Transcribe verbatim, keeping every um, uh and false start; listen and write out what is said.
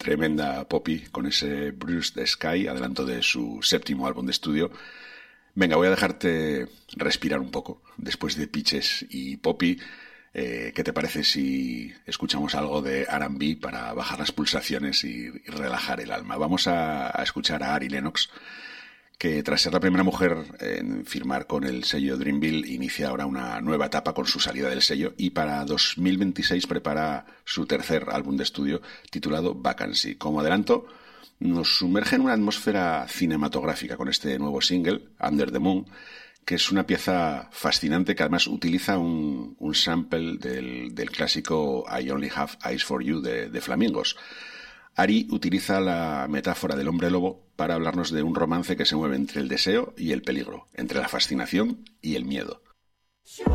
tremenda Poppy con ese Bruce the Sky, adelanto de su séptimo álbum de estudio. Venga, voy a dejarte respirar un poco después de Peaches y Poppy. Eh, ¿Qué te parece si escuchamos algo de R and B para bajar las pulsaciones y, y relajar el alma? Vamos a, a escuchar a Ari Lennox, que tras ser la primera mujer en firmar con el sello Dreamville, inicia ahora una nueva etapa con su salida del sello y para dos mil veintiséis prepara su tercer álbum de estudio titulado Vacancy. Como adelanto, nos sumerge en una atmósfera cinematográfica con este nuevo single, Under the Moon, que es una pieza fascinante que además utiliza un, un sample del, del clásico I Only Have Eyes for You de, de Flamingos. Ari utiliza la metáfora del hombre lobo para hablarnos de un romance que se mueve entre el deseo y el peligro, entre la fascinación y el miedo. Sure.